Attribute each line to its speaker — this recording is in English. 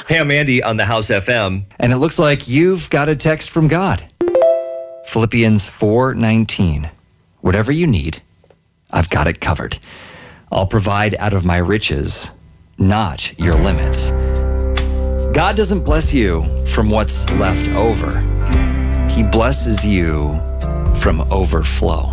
Speaker 1: Hey, I'm Andy on the House FM.
Speaker 2: And it looks like you've got a text from God. Philippians 4:19. Whatever you need, I've got it covered. I'll provide out of my riches, not your limits. God doesn't bless you from what's left over. He blesses you from overflow.